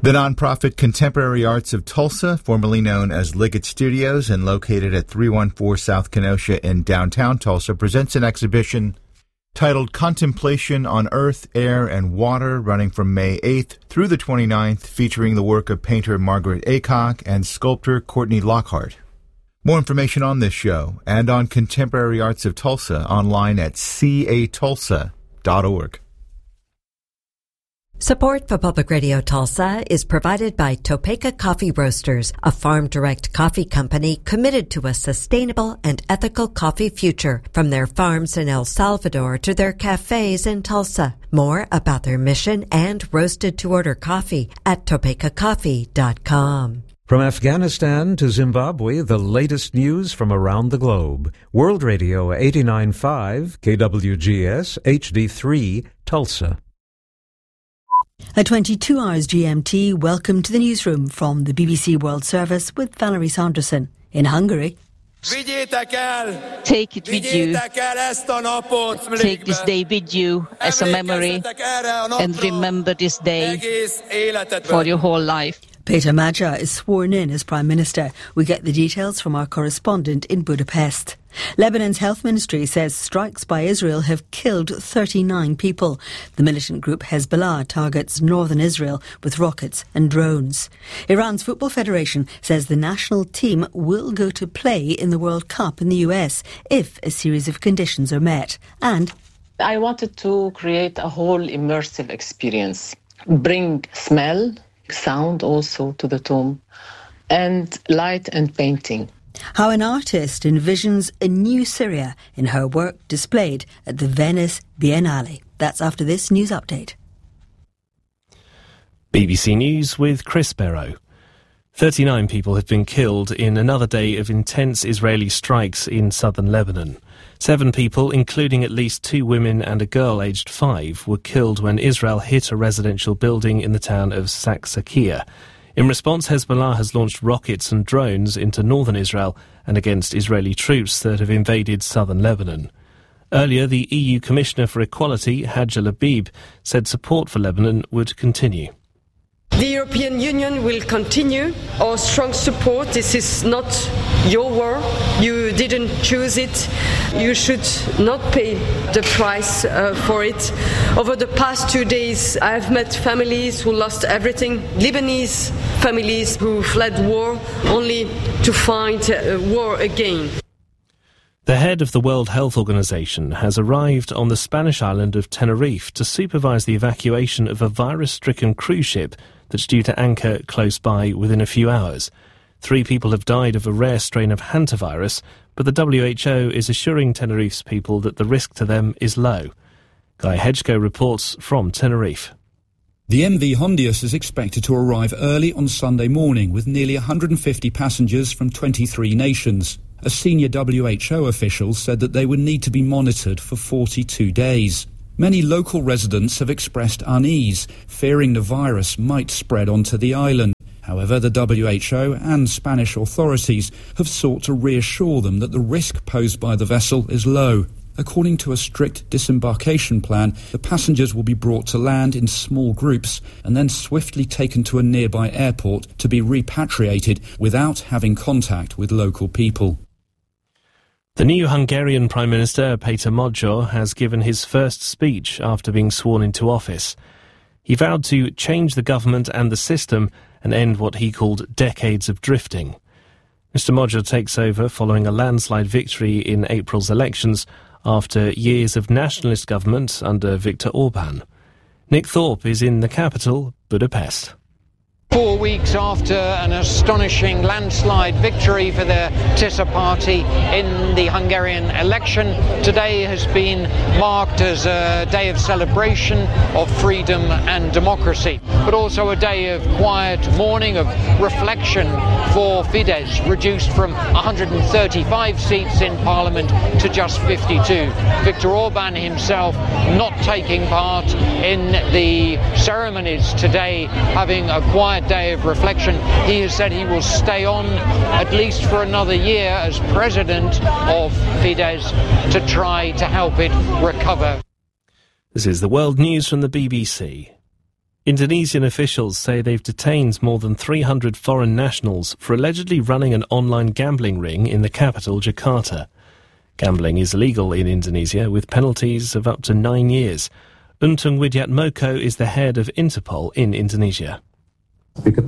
The nonprofit Contemporary Arts of Tulsa, formerly known as Liggett Studios and located at 314 South Kenosha in downtown Tulsa, presents an exhibition titled Contemplation on Earth, Air, and Water, running from May 8th through the 29th, featuring the work of painter Margaret Aycock and sculptor Courtney Lockhart. More information on this show and on Contemporary Arts of Tulsa online at catulsa.org. Support for Public Radio Tulsa is provided by Topeka Coffee Roasters, a farm-direct coffee company committed to a sustainable and ethical coffee future, from their farms in El Salvador to their cafes in Tulsa. More about their mission and roasted-to-order coffee at topekacoffee.com. From Afghanistan to Zimbabwe, the latest news from around the globe. World Radio 89.5, KWGS, HD3, Tulsa. At 22 hours GMT, welcome to the newsroom from the BBC World Service with Valerie Sanderson. In Hungary, take it with you. Take this day with you as a memory and remember this day for your whole life. Peter Magyar is sworn in as Prime Minister. We get the details from our correspondent in Budapest. Lebanon's health ministry says strikes by Israel have killed 39 people. The militant group Hezbollah targets northern Israel with rockets and drones. Iran's Football Federation says the national team will go to play in the World Cup in the US if a series of conditions are met. And I wanted to create a whole immersive experience, bring smell, sound also to the tomb, and light and painting. How an artist envisions a new Syria in her work displayed at the Venice Biennale. That's after this news update. BBC News with Chris Barrow. 39 people have been killed in another day of intense Israeli strikes in southern Lebanon. 7 people, including at least 2 women and a girl aged 5, were killed when Israel hit a residential building in the town of Saksakia. In response, Hezbollah has launched rockets and drones into northern Israel and against Israeli troops that have invaded southern Lebanon. Earlier, the EU Commissioner for Equality, Hadja Labib, said support for Lebanon would continue. The European Union will continue our strong support. This is not your war. You didn't choose it. You should not pay the price for it. Over the past 2 days, I have met families who lost everything, Lebanese families who fled war only to find war again. The head of the World Health Organization has arrived on the Spanish island of Tenerife to supervise the evacuation of a virus-stricken cruise ship that's due to anchor close by within a few hours. 3 people have died of a rare strain of hantavirus, but the WHO is assuring Tenerife's people that the risk to them is low. Guy Hedgecoe reports from Tenerife. The MV Hondius is expected to arrive early on Sunday morning with nearly 150 passengers from 23 nations. A senior WHO official said that they would need to be monitored for 42 days. Many local residents have expressed unease, fearing the virus might spread onto the island. However, the WHO and Spanish authorities have sought to reassure them that the risk posed by the vessel is low. According to a strict disembarkation plan, the passengers will be brought to land in small groups and then swiftly taken to a nearby airport to be repatriated without having contact with local people. The new Hungarian Prime Minister, Peter Magyar, has given his first speech after being sworn into office. He vowed to change the government and the system and end what he called decades of drifting. Mr. Magyar takes over following a landslide victory in April's elections after years of nationalist government under Viktor Orban. Nick Thorpe is in the capital, Budapest. 4 weeks after an astonishing landslide victory for the Tisza party in the Hungarian election, today has been marked as a day of celebration of freedom and democracy, but also a day of quiet mourning, of reflection for Fidesz, reduced from 135 seats in parliament to just 52. Viktor Orban himself not taking part in the ceremonies today, having a quiet day of reflection. He has said he will stay on at least for another year as president of Fidesz to try to help it recover. This is the World News from the BBC. Indonesian officials say they've detained more than 300 foreign nationals for allegedly running an online gambling ring in the capital, Jakarta. Gambling is illegal in Indonesia, with penalties of up to 9 years. Untung Widiatmoko is the head of Interpol in Indonesia. We know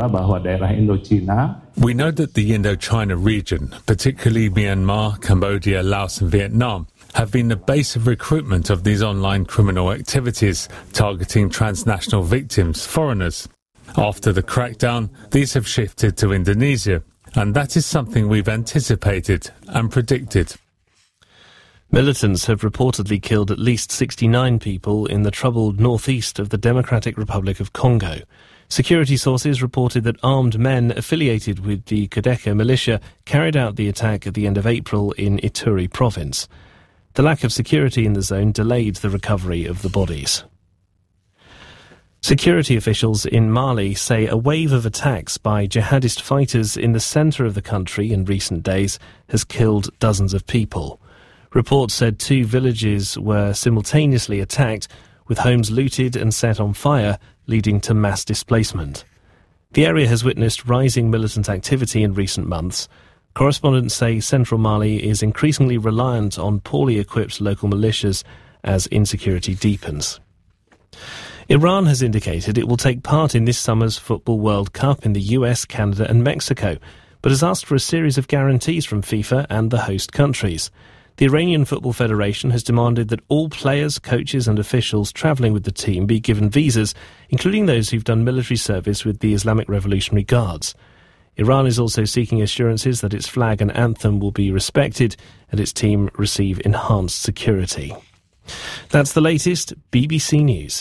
that the Indochina region, particularly Myanmar, Cambodia, Laos and Vietnam, have been the base of recruitment of these online criminal activities, targeting transnational victims, foreigners. After the crackdown, these have shifted to Indonesia, and that is something we've anticipated and predicted. Militants have reportedly killed at least 69 people in the troubled northeast of the Democratic Republic of Congo. Security sources reported that armed men affiliated with the Kodeka militia carried out the attack at the end of April in Ituri province. The lack of security in the zone delayed the recovery of the bodies. Security officials in Mali say a wave of attacks by jihadist fighters in the centre of the country in recent days has killed dozens of people. Reports said 2 villages were simultaneously attacked, with homes looted and set on fire, leading to mass displacement. The area has witnessed rising militant activity in recent months. Correspondents say central Mali is increasingly reliant on poorly equipped local militias as insecurity deepens. Iran has indicated it will take part in this summer's Football World Cup in the US, Canada and Mexico, but has asked for a series of guarantees from FIFA and the host countries. The Iranian Football Federation has demanded that all players, coaches and officials travelling with the team be given visas, including those who've done military service with the Islamic Revolutionary Guards. Iran is also seeking assurances that its flag and anthem will be respected and its team receive enhanced security. That's the latest BBC News.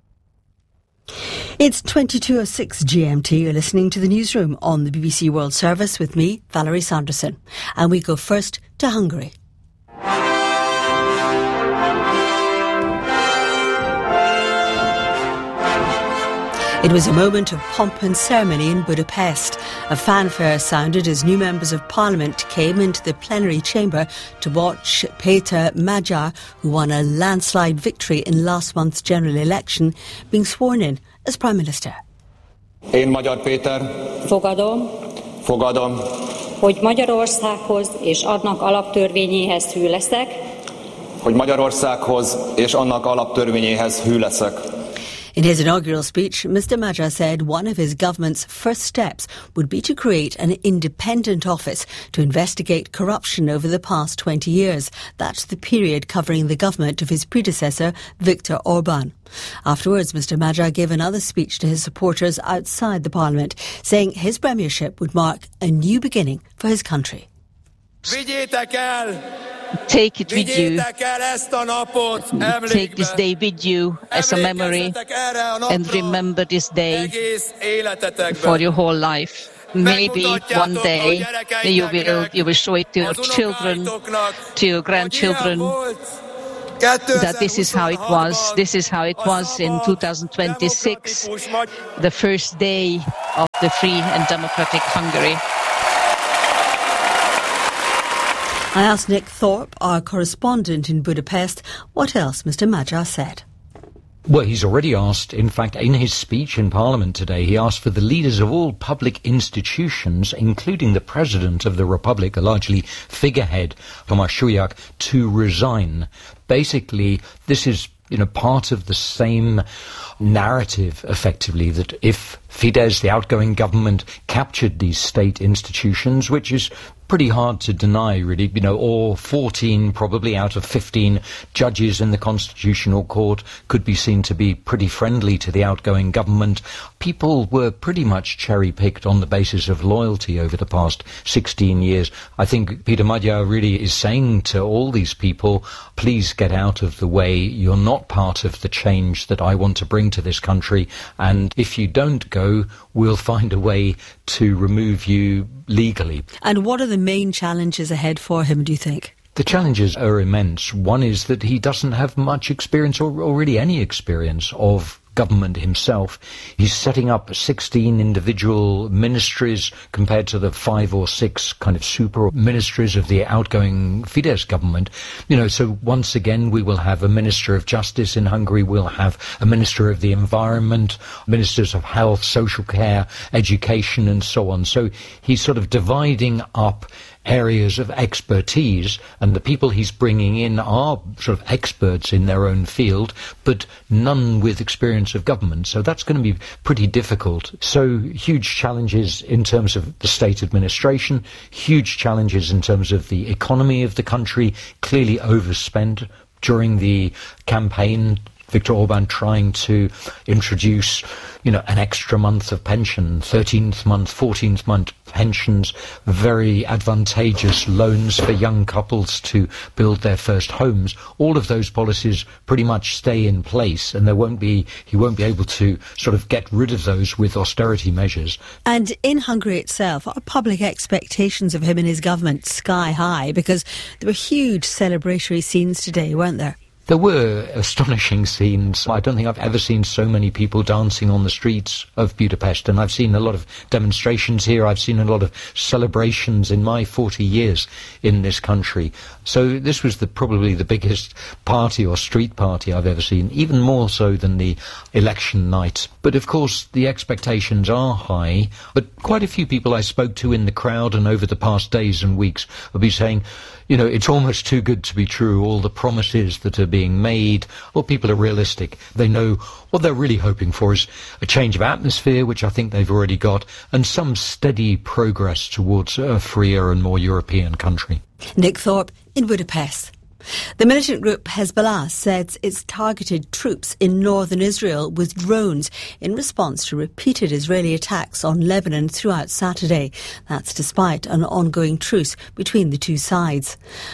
It's 22:06 GMT. You're listening to the newsroom on the BBC World Service with me, Valerie Sanderson. And we go first to Hungary. It was a moment of pomp and ceremony in Budapest. A fanfare sounded as new members of parliament came into the plenary chamber to watch Péter Magyar, who won a landslide victory in last month's general election, being sworn in as Prime Minister. Én Magyar Péter. Fogadom. Hogy Magyarországhoz és annak alaptörvényéhez hű leszek. Hogy Magyarországhoz és annak alaptörvényéhez hű leszek. In his inaugural speech, Mr. Magyar said one of his government's first steps would be to create an independent office to investigate corruption over the past 20 years. That's the period covering the government of his predecessor, Viktor Orbán. Afterwards, Mr. Magyar gave another speech to his supporters outside the parliament, saying his premiership would mark a new beginning for his country. Take it with you. Take this day with you as a memory and remember this day for your whole life. Maybe one day you will show it to your children, to your grandchildren, that this is how it was. This is how it was in 2026, the first day of the free and democratic Hungary. I asked Nick Thorpe, our correspondent in Budapest, what else Mr. Magyar said. Well, he's already asked, in fact, in his speech in Parliament today, he asked for the leaders of all public institutions, including the President of the Republic, a largely figurehead, Tomáš Huják, to resign. Basically, this is, part of the same narrative, effectively, that if Fidesz, the outgoing government, captured these state institutions, which is pretty hard to deny, really, all 14 probably out of 15 judges in the Constitutional Court could be seen to be pretty friendly to the outgoing government. People were pretty much cherry-picked on the basis of loyalty over the past 16 years. I think Péter Magyar really is saying to all these people, please get out of the way. You're not part of the change that I want to bring to this country. And if you don't go, we'll find a way to remove you legally. And what are the main challenges ahead for him, do you think? The challenges are immense. One is that he doesn't have much experience or really any experience of government himself. He's setting up 16 individual ministries compared to the 5 or 6 kind of super ministries of the outgoing Fidesz government. So once again, we will have a Minister of Justice in Hungary, we'll have a Minister of the Environment, Ministers of Health, Social Care, Education, and so on. So he's sort of dividing up areas of expertise, and the people he's bringing in are sort of experts in their own field, but none with experience of government. So that's going to be pretty difficult. So huge challenges in terms of the state administration, huge challenges in terms of the economy of the country, clearly overspent during the campaign. Viktor Orban trying to introduce, an extra month of pension, 13th month, 14th month pensions, very advantageous loans for young couples to build their first homes. All of those policies pretty much stay in place, and he won't be able to sort of get rid of those with austerity measures. And in Hungary itself, are public expectations of him and his government sky high? Because there were huge celebratory scenes today, weren't there? There were astonishing scenes. I don't think I've ever seen so many people dancing on the streets of Budapest, and I've seen a lot of demonstrations here. I've seen a lot of celebrations in my 40 years in this country. So this was probably the biggest party or street party I've ever seen, even more so than the election night. But of course, the expectations are high. But quite a few people I spoke to in the crowd and over the past days and weeks will be saying, it's almost too good to be true. All the promises that are being made, well, people are realistic. They know what they're really hoping for is a change of atmosphere, which I think they've already got, and some steady progress towards a freer and more European country. Nick Thorpe in Budapest. The militant group Hezbollah says it's targeted troops in northern Israel with drones in response to repeated Israeli attacks on Lebanon throughout Saturday. That's despite an ongoing truce between the two sides.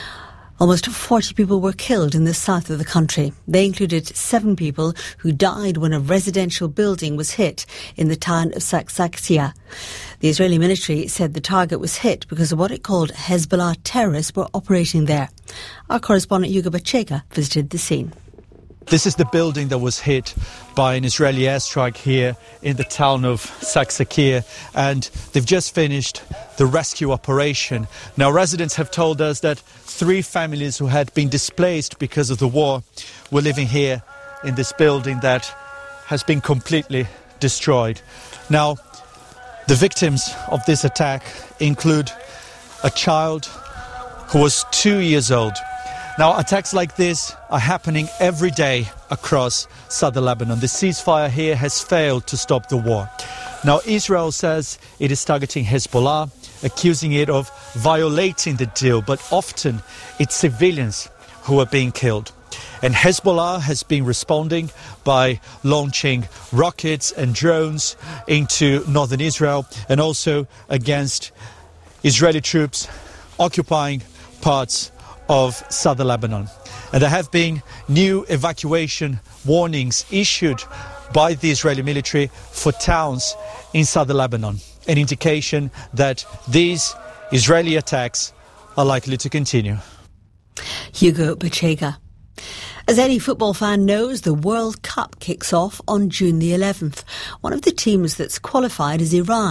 Almost 40 people were killed in the south of the country. They included 7 people who died when a residential building was hit in the town of Saksaksia. The Israeli military said the target was hit because of what it called Hezbollah terrorists were operating there. Our correspondent Hugo Bachega visited the scene. This is the building that was hit by an Israeli airstrike here in the town of Saksakir, and they've just finished the rescue operation. Now, residents have told us that 3 families who had been displaced because of the war were living here in this building that has been completely destroyed. Now, the victims of this attack include a child who was 2 years old. Now, attacks like this are happening every day across southern Lebanon. The ceasefire here has failed to stop the war. Now, Israel says it is targeting Hezbollah, accusing it of violating the deal, but often it's civilians who are being killed. And Hezbollah has been responding by launching rockets and drones into northern Israel and also against Israeli troops occupying parts of southern Lebanon. And there have been new evacuation warnings issued by the Israeli military for towns in southern Lebanon, an indication that these Israeli attacks are likely to continue. Hugo Bachega. As any football fan knows, the World Cup kicks off on June the 11th. One of the teams that's qualified is Iran.